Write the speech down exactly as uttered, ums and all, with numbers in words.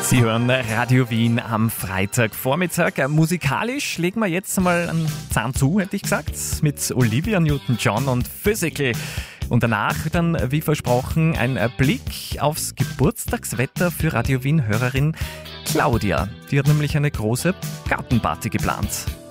Sie hören Radio Wien am Freitagvormittag. Musikalisch legen wir jetzt mal einen Zahn zu, hätte ich gesagt, mit Olivia Newton-John und Physical. Und danach dann, wie versprochen, ein Blick aufs Geburtstagswetter für Radio Wien-Hörerin Claudia. Die hat nämlich eine große Gartenparty geplant.